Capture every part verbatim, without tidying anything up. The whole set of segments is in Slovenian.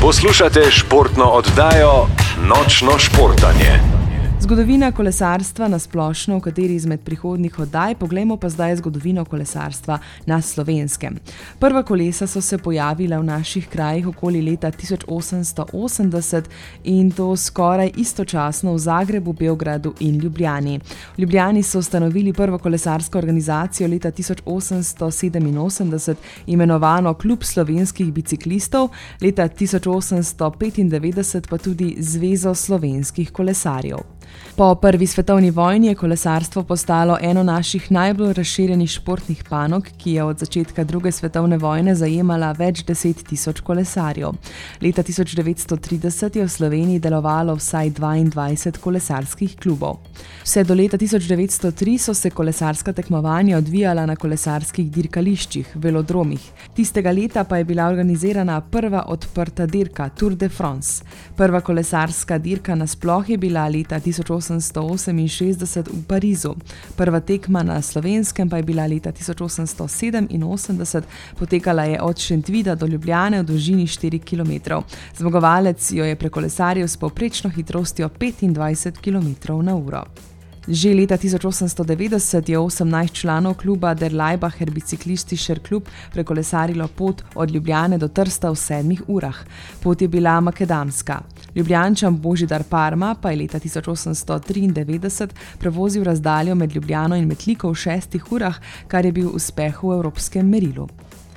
Poslušate športno oddajo Nočno športanje. Zgodovina kolesarstva na splošno, v kateri izmed prihodnjih oddaj, poglejmo pa zdaj zgodovino kolesarstva na Slovenskem. Prva kolesa so se pojavila v naših krajih okoli leta tisoč osemsto osemdeset in to skoraj istočasno v Zagrebu, Beogradu in Ljubljani. V Ljubljani so ustanovili prvo kolesarsko organizacijo leta tisoč osemsto sedeminosemdeset, imenovano Klub slovenskih biciklistov, leta tisoč osemsto petindevetdeset pa tudi Zvezo slovenskih kolesarjev. Po prvi svetovni vojni je kolesarstvo postalo eno naših najbolj razširjenih športnih panog, ki je od začetka druge svetovne vojne zajemala več deset tisoč kolesarjev. Leta tisoč devetsto trideset je v Sloveniji delovalo vsaj dvaindvajset kolesarskih klubov. Vse do leta tisoč devetsto tri so se kolesarska tekmovanja odvijala na kolesarskih dirkališčih, velodromih. Tistega leta pa je bila organizirana prva odprta dirka Tour de France. Prva kolesarska dirka nasploh je bila leta tisoč osemsto oseminšestdeset v Parizu. Prva tekma na Slovenskem pa je bila leta tisoč osemsto sedeminosemdeset, potekala je od Šentvida do Ljubljane v dolžini štirih kilometrov. Zmagovalec jo je prekolesaril s povprečno hitrostjo petindvajset kilometrov na uro. Že leta tisoč osemsto devetdeset je osemnajst članov kluba Der Laibacher Biciklistischer Klub prekolesarilo pot od Ljubljane do Trsta v sedmih urah. Pot je bila makadamska. Ljubljančan Božidar Parma pa je leta tisoč osemsto triindevetdeset prevozil razdaljo med Ljubljano in Metliko v šestih urah, kar je bil uspeh v evropskem merilu.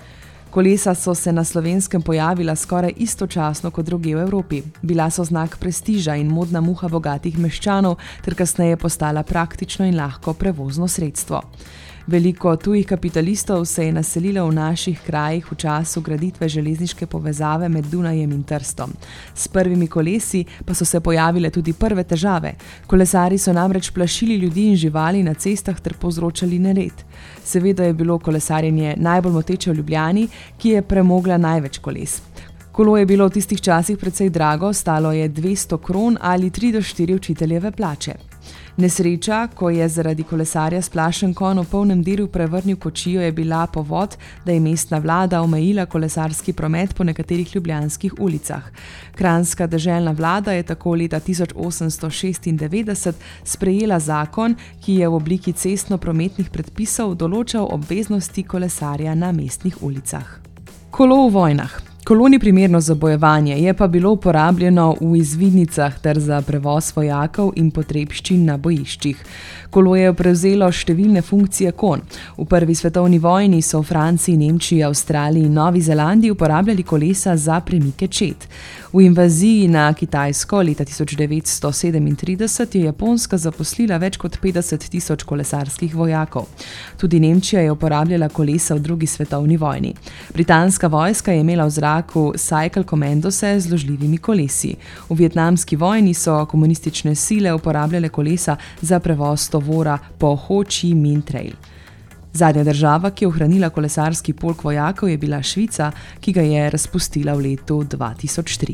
Kolesa so se na Slovenskem pojavila skoraj istočasno kot drugje v Evropi. Bila so znak prestiža in modna muha bogatih meščanov, ter kasneje postala praktično in lahko prevozno sredstvo. Veliko tujih kapitalistov se je naselilo v naših krajih v času graditve železniške povezave med Dunajem in Trstom. S prvimi kolesi pa so se pojavile tudi prve težave. Kolesari so namreč plašili ljudi in živali na cestah ter povzročali nered. Seveda je bilo kolesarjenje najbolj moteče v Ljubljani, ki je premogla največ koles. Kolo je bilo v tistih časih precej drago, stalo je dvesto kron ali tri do štiri učiteljeve plače. Nesreča, ko je zaradi kolesarja splašen konj v polnem delu prevrnil kočijo, je bila povod, da je mestna vlada omejila kolesarski promet po nekaterih ljubljanskih ulicah. Kranjska deželna vlada je tako leta tisoč osemsto šestindevetdeset sprejela zakon, ki je v obliki cestno-prometnih predpisov določal obveznosti kolesarja na mestnih ulicah. Kolo v vojnah. Kolo ni primerno za bojevanje, je pa bilo uporabljeno v izvidnicah ter za prevoz vojakov in potrebščin na bojiščih. Kolo je prevzelo številne funkcije konj. V prvi svetovni vojni so v Franciji, Nemčiji, Avstraliji in Novi Zelandiji uporabljali kolesa za premike čet. V invaziji na Kitajsko leta tisoč devetsto sedemintrideset je Japonska zaposlila več kot petdeset tisoč kolesarskih vojakov. Tudi Nemčija je uporabljala kolesa v drugi svetovni vojni. Britanska vojska je imela v zraku Cycle Commandose z zložljivimi kolesi. V vietnamski vojni so komunistične sile uporabljale kolesa za prevoz tovora po Ho Chi Minh Trail. Zadnja država, ki je ohranila kolesarski polk vojakov, je bila Švica, ki ga je razpustila v letu dva tisoč tri.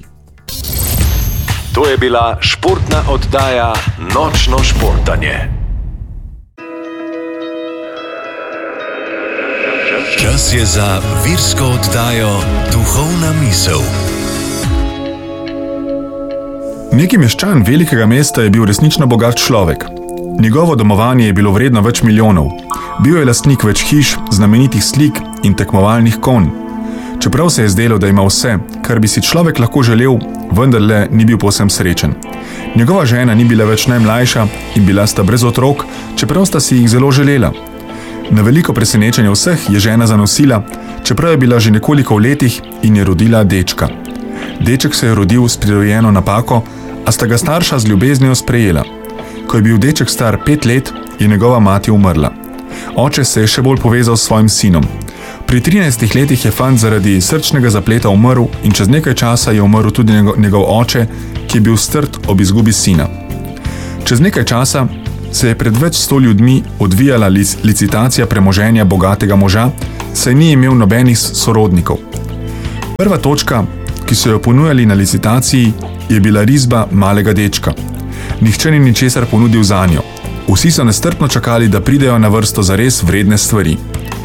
To je bila športna oddaja Nočno športanje. Čas je za virsko oddajo Duhovna misel. Neki meščan velikega mesta je bil resnično bogat človek. Njegovo domovanje je bilo vredno več milijonov. Bil je lastnik več hiš, znamenitih slik in tekmovalnih konj. Čeprav se je zdelo, da ima vse, kar bi si človek lahko želel, vendarle ni bil povsem srečen. Njegova žena ni bila več najmlajša in bila sta brez otrok, čeprav sta si jih zelo želela. Na veliko presenečenje vseh je žena zanosila, čeprav je bila že nekoliko v letih in je rodila dečka. Deček se je rodil s prirojeno napako, a sta ga starša z ljubeznijo sprejela. Ko je bil deček star pet let, je njegova mati umrla. Oče se je še bolj povezal s svojim sinom. Pri trinajstih letih je fant zaradi srčnega zapleta umrl in čez nekaj časa je umrl tudi njegov, njegov oče, ki je bil strt ob izgubi sina. Čez nekaj časa se je pred več sto ljudmi odvijala lic, licitacija premoženja bogatega moža, saj ni imel nobenih sorodnikov. Prva točka, ki so jo ponujali na licitaciji, je bila risba malega dečka. Nihče ni ničesar ponudil zanjo. Vsi so nestrpno čakali, da pridejo na vrsto za res vredne stvari.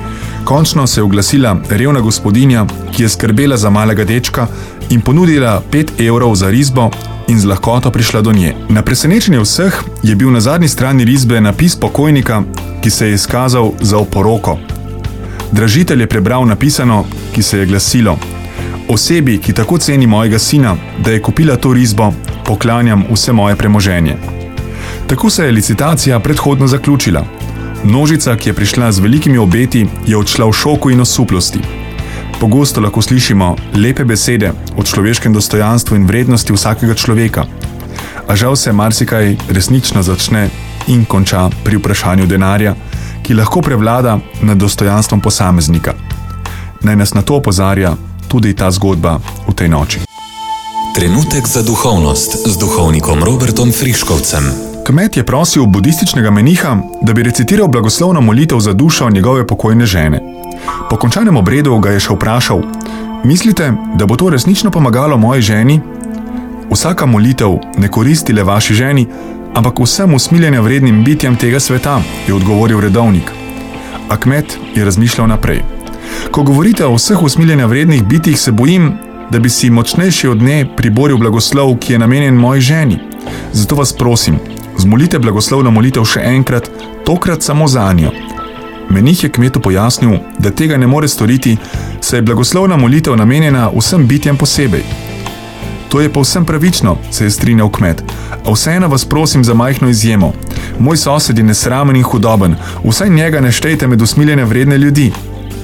Končno se je oglasila revna gospodinja, ki je skrbela za malega dečka in ponudila pet evrov za risbo in z lahkoto prišla do nje. Na presenečenje vseh je bil na zadnji strani risbe napis pokojnika, ki se je izkazal za oporoko. Dražitelj je prebral napisano, ki se je glasilo: Osebi, ki tako ceni mojega sina, da je kupila to risbo, poklanjam vse moje premoženje. Tako se je licitacija predhodno zaključila. Množica, ki je prišla z velikimi obeti, je odšla v šoku in osuplosti. Pogosto lahko slišimo lepe besede o človeškem dostojanstvu in vrednosti vsakega človeka, a žal se marsikaj resnično začne in konča pri vprašanju denarja, ki lahko prevlada nad dostojanstvom posameznika. Naj nas na to opozarja tudi ta zgodba v tej noči. Trenutek za duhovnost z duhovnikom Robertom Friškovcem. Kmet je prosil budističnega meniha, da bi recitiral blagoslovno molitev za dušo njegove pokojne žene. Po končanem obredu ga je še vprašal: Mislite, da bo to resnično pomagalo moji ženi? Vsaka molitev ne koristi le vaši ženi, ampak vsem usmiljenja vrednim bitjem tega sveta, je odgovoril redovnik. A kmet je razmišljal naprej. Ko govorite o vseh usmiljenja vrednih bitjih, se bojim, da bi si močnejši od nje priboril blagoslov, ki je namenjen moji ženi. Zato vas prosim, zmolite blagoslovno molitev še enkrat, tokrat samo zanjo. Menih je kmetu pojasnil, da tega ne more storiti, saj je blagoslovna molitev namenjena vsem bitjem posebej. To je povsem pravično, se je strinjal kmet, a vseeno vas prosim za majhno izjemo. Moj sosed je nesramen in hudoben, vsaj njega ne štejte med usmiljene vredne ljudi.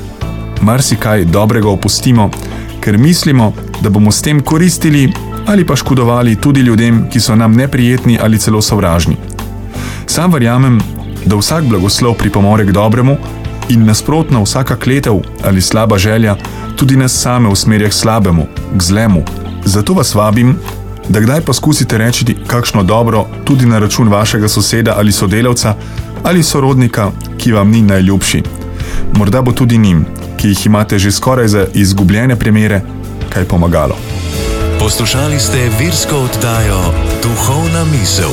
Marsikaj dobrega opustimo, ker mislimo, da bomo s tem koristili ali pa škodovali tudi ljudem, ki so nam neprijetni ali celo sovražni. Sam verjamem, da vsak blagoslov pripomore k dobremu in nasprotno vsaka kletev ali slaba želja tudi nas same usmerja k slabemu, k zlemu. Zato vas vabim, da kdaj poskusite reči kakšno dobro tudi na račun vašega soseda ali sodelavca ali sorodnika, ki vam ni najljubši. Morda bo tudi njim, ki jih imate že skoraj za izgubljene primere, kaj pomagalo. Poslušali ste virsko oddajo Duhovna misel.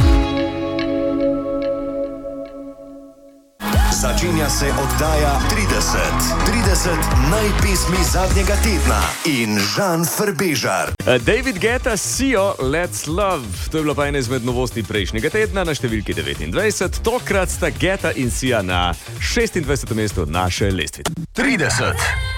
Začenja se oddaja trideset. trideset najpesmi zadnjega tedna in Žan Frbežar. David Guetta, Sio, Let's Love. To je bila pa ena izmed novosti prejšnjega tedna na številki devetindvajset. Tokrat sta Guetta in Sia na šestindvajsetem mestu naše lestvice. trideset.